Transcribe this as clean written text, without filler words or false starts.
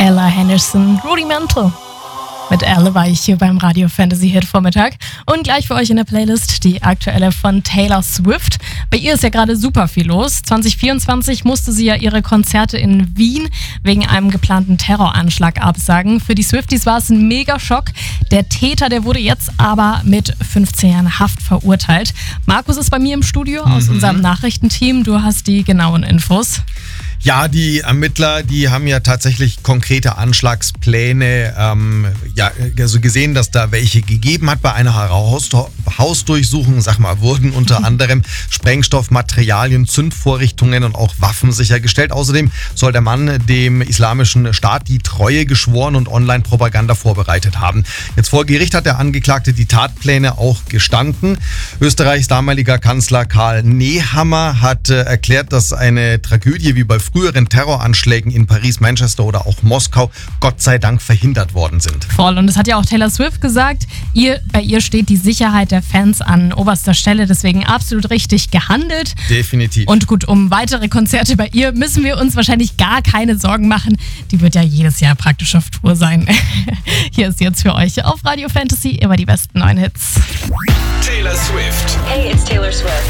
Ella Henderson, Rudimental. Mit Elle war ich hier beim Radio Fantasy Hit Vormittag und gleich für euch in der Playlist die aktuelle von Taylor Swift. Bei ihr ist ja gerade super viel los. 2024 musste sie ja ihre Konzerte in Wien wegen einem geplanten Terroranschlag absagen. Für die Swifties war es ein Megaschock. Der Täter, der wurde jetzt aber mit 15 Jahren Haft verurteilt. Markus ist bei mir im Studio aus unserem Nachrichtenteam. Du hast die genauen Infos. Ja, die Ermittler, die haben ja tatsächlich konkrete Anschlagspläne also gesehen, dass da welche gegeben hat. Bei einer Hausdurchsuchung, wurden unter anderem Sprengstoffmaterialien, Zündvorrichtungen und auch Waffen sichergestellt. Außerdem soll der Mann dem Islamischen Staat die Treue geschworen und Online-Propaganda vorbereitet haben. Jetzt vor Gericht hat der Angeklagte die Tatpläne auch gestanden. Österreichs damaliger Kanzler Karl Nehammer hat erklärt, dass eine Tragödie wie bei früheren Terroranschlägen in Paris, Manchester oder auch Moskau Gott sei Dank verhindert worden sind. Voll. Und das hat ja auch Taylor Swift gesagt. Bei ihr steht die Sicherheit der Fans an oberster Stelle. Deswegen absolut richtig gehandelt. Definitiv. Und gut, um weitere Konzerte bei ihr müssen wir uns wahrscheinlich gar keine Sorgen machen. Die wird ja jedes Jahr praktisch auf Tour sein. Hier ist jetzt für euch auf Radio Fantasy immer die besten neuen Hits. Taylor Swift. Hey, it's Taylor Swift.